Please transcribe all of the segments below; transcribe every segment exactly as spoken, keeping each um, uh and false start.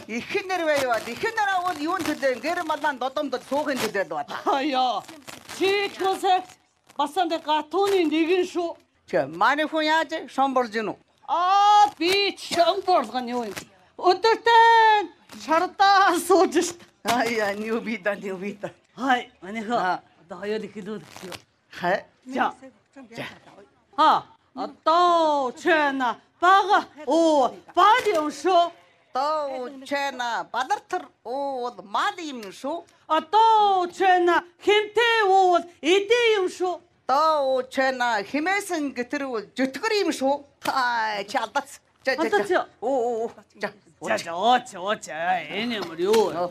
Ихэнэр байваа. Ихэнэр авал юун төлөө гэр малан додомдод суухын төлөө бат. Аяа. Чи тусах басанд гатууны нэгэн шүү. Чи манай хүн яаж шомборж гинү? Аа би шомборлгон юу юм. Өдөртөө шардаа сууж шít. Ая, new bida, new bida. Хай, манайха одоо хоёул ихлүүлэх юм. Хай. За. Ха, одоо чэна бага оо бади юм шүү. Тоо чэна бадартар уу мад юм шүү. Одоо чэна хэмтэй уу эдээ юм шүү. Тоо чэна химээсэн гэтэр зүтгэр юм шүү. Та чалдац. За за. Оо оо. За. За за ооч ооч энэ юм юу.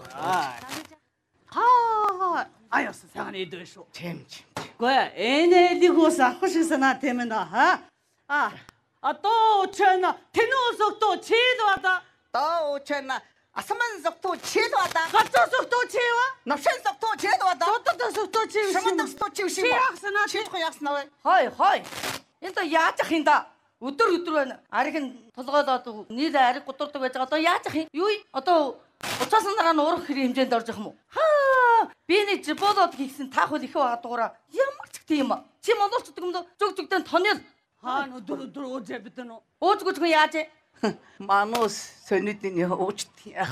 Аа аяас сайн эдээ шүү. Чэм чэм. Гүй энэ лигус авах шиг санаа тийм ээ ха. А одоо чэна тэнүүс өгтөө чийд бада. Тоо чэна асман зогтуу чийд бада. Гацаас өгтөө чийва. Навшин зогтуу чийд бада. Доддоос өгтөө чийв. Шамдас тоо чийв шиг. Яахсанаа чийд го яахснаа вэ? Хой хой. Энэ то яаж ах юм да? Өдөр өдөр байна. Ариг нь толгойлоод нийл ариг гудурдаг байж байгаа. Одоо яаж ах юм? Юу? Одоо уцаасан дараа нь урах хэрэг хэмжээнд орж ирэх юм уу? Хаа! Би нэг жиболоод хийсэн таах үл их байгаа дуураа. Ямар ч тийм юм. Чи монголчдаг юм доо зүг зүгдэн тонёл. Хаа өдөр өдөр ууж битэн үү? Уужгүй ч яаж ээ? Манус сонидын уучт яах.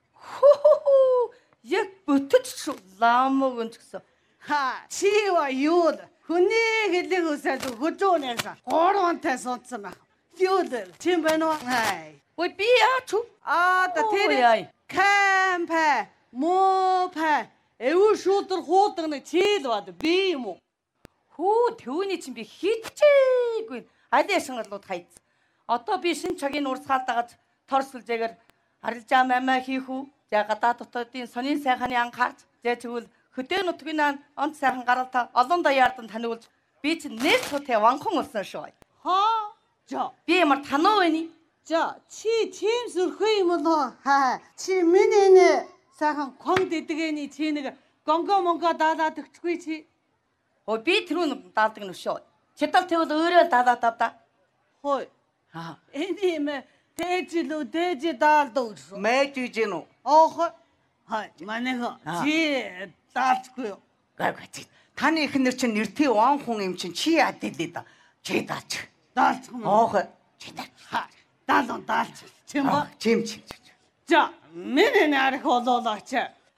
Хөө! Яг бүтэж шүү. Ламог өнч гэсэн. Ха, чива юу? Хүний хэлийг үсээд хөжөөнээс гурвантай суудсан байх. Юу л чим байна уу? Хай. Ой би яач вэ? Аа да тэр кампа мопа эвүү шүүдэр хуудаг нэг чийл бад би юм уу? Хүү төвний чинь би хитчээгүй. Али яшингалууд хайц. Одоо би шин цагийн урсгаалтаагаж торсолжээгээр арилжаа мамаа хийх үү? За гадаа дотоодын сонин сайханы анхаарч зэ тэгвэл хөдөө нутгийн онц сайхан гаралтай олон даяардан таниулж би чинь нэг хотэ ванхан болсон шүү. Ха? За Би ямар тануу вэ? за чи чим сүрхөө юм болоо? Ха чи миний нэ сайхан конг дэдэгэний чи нэг гонго монго даалаад өгчгүй чи. Ой би тэрүүн даалдаг нь шүү. Чидал тэгвэл өөрөө даалаад авда. Хой. Аа. Энэ юм тэжлүү тэжи даалдаг шүү. Мэж гинү. Оох. Хай манайха чи даалцгүй юу? Гай гай. Таны ихнэр чинь нэртэй он хүн юм чинь чи яа дэлээ да. Чи даач. Даалцах юм. Оох. Чи даач. Даалон даалц. Чим ба? Чим чим. За миний нарих болоолаач.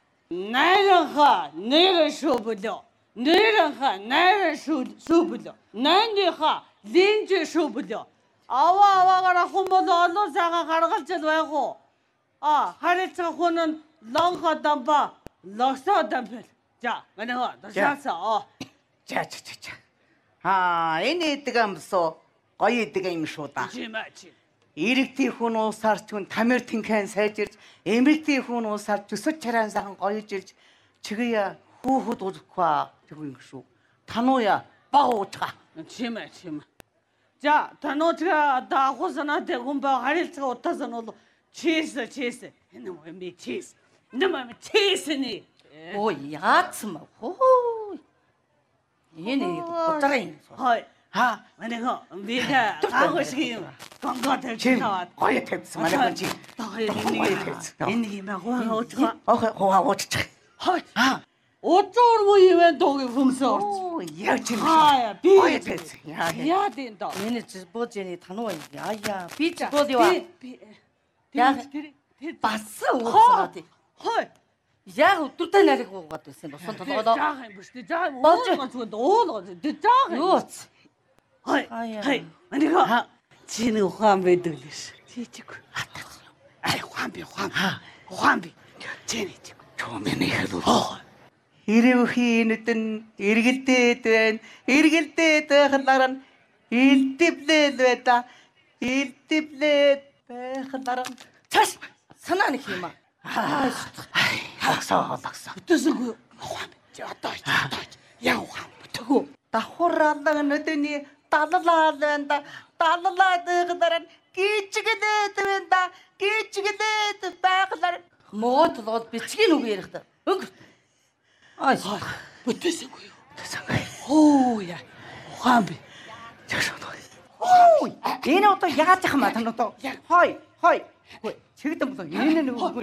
Найранха нэр шүү болоо. Нэрэнха найран шүү шүү болоо. Найныха линж шүү болоо. Аваа аваагаараа хүмүүс олон цагаан гаргалж байх уу? А харилцаа хүн нь лонхо дамба лосо дамбэл. За манайха дашаасаа. За за за. Аа энэ эдэг амсоо гоё эдэг юм шүү да. Чимач. Иргэдийн хүн уусаар ч хүн тамир тинхэн сайжирч, эмэгтэй хүн уусаар төсөж чараан сайхан гоёж ирж чигээ хүүхэд уулзах тэгвэл шүү. Танууя багуучга. Чимэ чимэ. За тануучга даахусанаа тэгүн ба харилцаа утаасан бол чиз чиз. Энэ юм би чиз. Нэмэ чизний. Ой яатсан ба. Хөө. Энэ утараа юм. Хой. Ха, манайха бига агуулж юм. Гонго тавьж таваад. гоё тавьсан манай чи. Энэ юм аа уучга. Ох хоо ууччих. Хой. Аа. Уучуур муу ивэн дуугийн хүмсээ орч. Оо яг чи. Хаяа би. Гоё тавьсан. Яа. Яа дин доо. Энэ жибожны тануу яа яа. Би жибод юу? Би. Яг тэр бас уусаа тий. Хой. Яг өдөртэй нариг уугаад байсан босон толгоодоо. Жаах юм биш тий. Жаах юм. Уулгаж зүгт уулгаж. Жаах юм. Юу? Хой. Хой. Манайха чи нэг ухаан байдаг л ш. Чи чиг. Ай ухаан би ухаан. Ухаан би. Чи нэг чиг. Чомэний хэлүү. Ирүүхий нүдэн эргэлдээд байна. Эргэлдээд байхлаар нь илдэвлээд байта. Илдэвлээд байхлаар нь Цаш санаа нэг юм аа. хагсаа хагсаа. Өтөөсгүй. Ухаан. Чи одоо ч одоо ч яа ухаан бүтгөө. Давхураалаа нүдэний даллаад байна. Даллаад байхлаар нь гिचгэлээд байна. Гिचгэлээд байхлаар Моо толгойд бичгийн үг ярих та. Өнгө. Ай. Өтөөсгүй. Тэсэнгай. Хөө яа. Ухаан би. Ой. Энэ одоо яаж яах юм бэ? Тань одоо. Хой, хой. чигдэн болоо энэ нэг үгүй.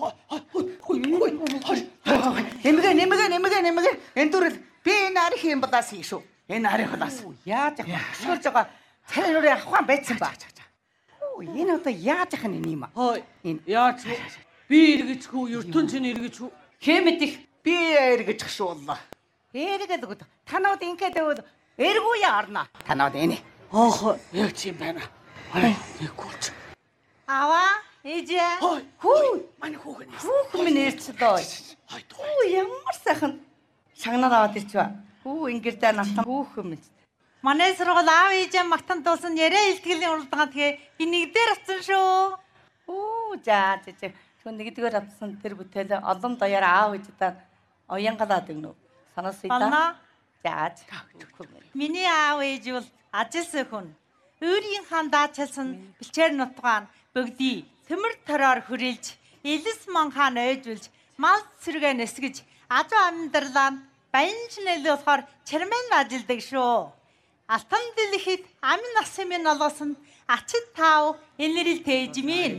Нэмгэ нэмгэ нэмгэ нэмгэ энэ дүрэл би энэ арих юм балаас шүү. Энэ арих балаас. Яаж яах байгаа тэр нүрээ авах байцсан ба. Оо энэ одоо яаж яах нь юм аа. Хой. Яаж би эргэж хүү ертөнц нь эргэж хүү. Хэмэт их Би эргэж шүү боллоо. Эргээд өгд. Танууд ингээд өгд. Эргүү яарна. Танууд энэ. Оох яг чи юм байна. Ай нэггүйч. аваа ээжээ Хүү манай хүүхэн. хүүхэн минь ирчлээ. Хүү ямар сайхан шагнаад аваад ирчвэ. Хүү ингэр даа натан хүүхэн минь. Манай сургууль аав ээжээ магтан дуусан яриа илтгэлийн уралдаан тэгээ би нэгдээр авсан шүү. Оо за за за. Тэгвэл нэгдүгээр авсан тэр бүтээл олон даяар аав ээждээ оянгалаад өгнө. Санаас ийдаа. Байна. За за. Миний аав ээж бол ажилсан хүн. Өөрийнхөө даачилсан бэлчээр нутгаан бөгдий төмөр тороор хүрээлж, элэс манхаан ойжулж, мал цэргээ нэсгэж, ажуу амьдралаа баянчнэл болохоор чирмэн ажилдаг шүү. Алтан дэлхийд амин насан минь олоосон ачид тав энэрэл тээжмийн.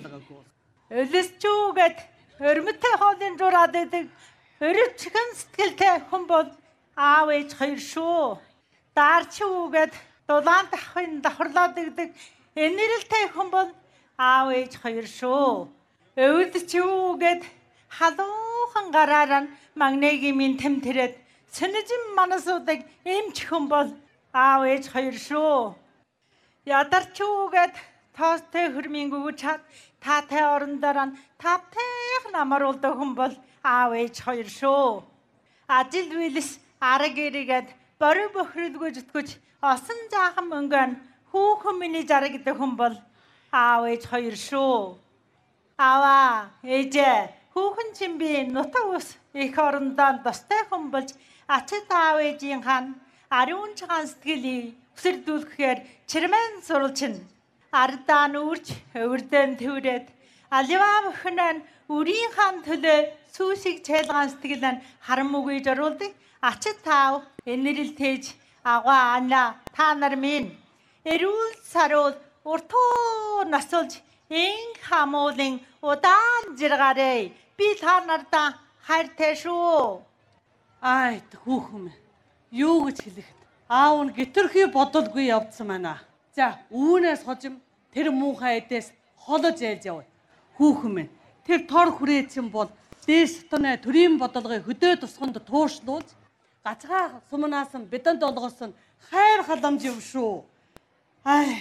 Өлөсчүүгээд өрмөтэй хоолын жураад идэг өрөвчгэн сэтгэлтэй хүн бол аав ээж хоёр шүү. Даарчүүгээд дулаан дахын давхарлаад игдэг энэрэлтэй хүн бол аав ээж хоёр шүү. Өвдчүүгээд халуухан гараараа магнегийн минь тэмтэрэд сэнэжин манасуудыг эмч хүн бол аав ээж хоёр шүү. Ядарчүүгээд тоостой хөрмийн гүгэж чад таатай орондороо тавтайх намаруулдаг хүн бол аав ээж хоёр шүү. Ажил үйлс арга ирэгээд бороо бохирдгүй зүтгэж осон жаахан мөнгөн хүүхэн миний жаргдаг хүн бол аав ээж хоёр шүү. Аваа ээжээ хүүхэн чинь би нутаг ус их орондоо достой хүн болж ачид аав ээжийн хан ариун чагаан сэтгэлийг өсөрдүүлэхээр чирмэн сурулчин ардаа нүрч өвөрдөн төврээд аливаа бөхнэн үрийн хан төлөө сүүсийг чайлгаан сэтгэлэн харам үгүй жоруулдаг ачид таав энэрэл тээж агаа ана та нар минь эрүүл саруул уртуу насулж ин хамуулын удаан жиргарэ би та нартаа хайртай шүү. Ай хүүхэн минь юу гэж хэлэхэд аав нь гитерхий бодолгүй явдсан байна. За үүнээс хожим тэр муухай эдээс холож ээлж яваа. Хүүхэн минь тэр тор хүрээчин бол дээш дотны төрийн бодолгыг хөдөө тусганд тууршлуулж гацгаа сумнаас нь бидэнд олгосон хайр халамж юм шүү. Ай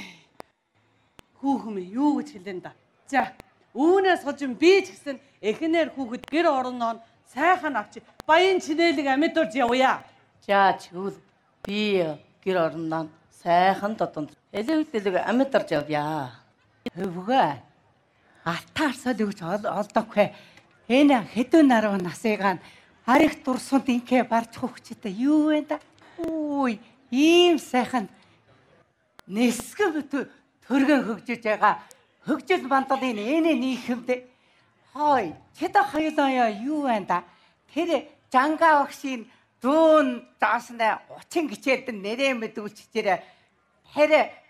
хүүхэн минь юу гэж хэлэн да. За үүнээс хожим би ч гэсэн эхнэр хүүхэд гэр орноо сайхан авчи баян чинэлэг амьдурж явъя. За чигвэл би гэр орноо сайхан додонд элэвдэлэг амьд орж явъя. Өвгөө. Алтаарсаад өгч олдохгүй. Энэ хэдэн нарав насыгаан арих дурсунд инкэ барч хөвчтэй юу вэ да? Үй, ийм сайхан нэсгэв төргөн хөгжиж байгаа. Хөгжил бандалын энэ нийхэмд хой, тэд хоёулаа юу вэ да? Тэр жанга багшийн зүүн заасна учин гिचэлд нэрээ мэдүүлчихээр тэр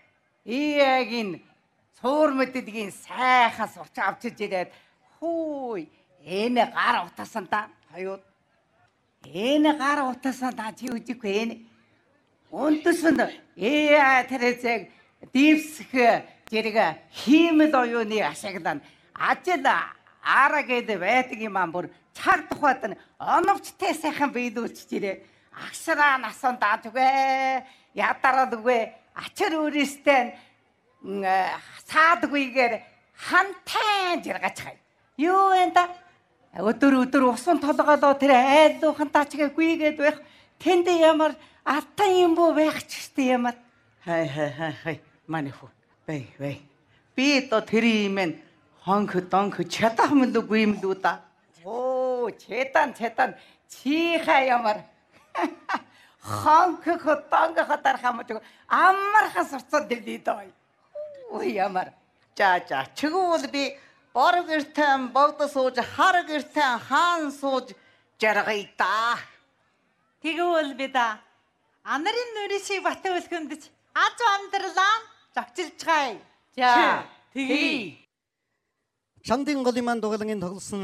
иягийн суур мэддгийн сайхан сурч авчиж ирээд хүй энэ гар утасан та хоёуд энэ гар утасан та чи үжихгүй энэ өндөсөнд ээ тэрэг дивсэх зэрэг хиймэл оюуны ашиглан ажил арагэд байдаг юм аа бүр цаг тухайд нь оновчтой сайхан биелүүлчих жирээ агшраа насан даадгүй ядаралгүй ачаар өөрөөстэй саадгүйгээр хантай жиргач хай юу вэ да өдөр өдөр усан толгоолоо тэр айлуухан тачгаа гүйгээд байх тэнд ямар алтан юм бо байх ч гэжтэй ямар хай хай хай хай манай хүү бай бай би то тэр юм эн хонх донх чадах мэлгүй юм лүү да оо чэтан чэтан чиха ямар хонх донх хатар хамж амархан сурцсан дэлий дой ой ямар за за чигүүл би бор гэртэн богд сууж хар гэртэн хаан сууж жаргая да Тэгвэл би да анарын нүрийг бат өлгөмдөж аж амьдралаа зогчилж гай. За тэгье. Шандын голын маань дугалангийн тоглосон